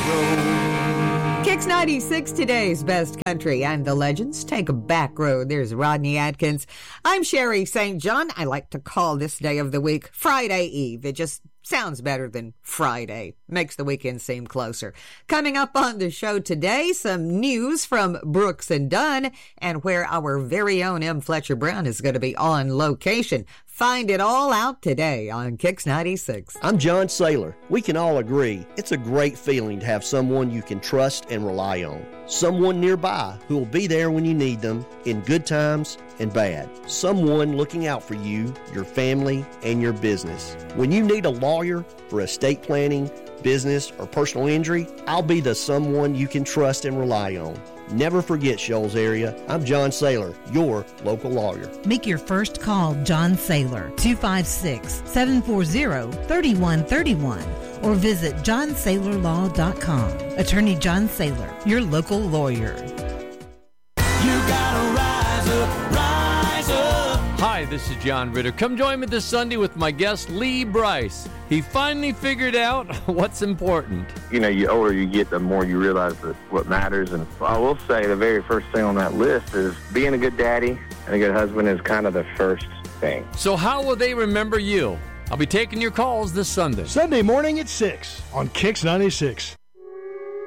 road. Kicks 96, today's best country and the legends take a back road. There's Rodney Atkins. I'm Sherry St. John. I like to call this day of the week Friday Eve. It just sounds better than Friday. Makes the weekend seem closer. Coming up on the show today, some news from Brooks and Dunn and where our very own M. Fletcher Brown is going to be on location. Find it all out today on Kicks 96. I'm John Saylor. We can all agree it's a great feeling to have someone you can trust and rely on. Someone nearby who will be there when you need them in good times and bad. Someone looking out for you, your family, and your business. When you need a lawyer for estate planning, business, or personal injury, I'll be the someone you can trust and rely on. Never forget, Shoals area, I'm John Saylor, your local lawyer. Make your first call, John Saylor, 256-740-3131, or visit johnsaylorlaw.com. Attorney John Saylor, your local lawyer. You gotta rise up, rise up. Hi, this is John Ritter. Come join me this Sunday with my guest, Lee Bryce. He finally figured out what's important. You know, the older you get, the more you realize that what matters. And I will say the very first thing on that list is being a good daddy and a good husband is kind of the first thing. So how will they remember you? I'll be taking your calls this Sunday. Sunday morning at 6 on Kicks 96.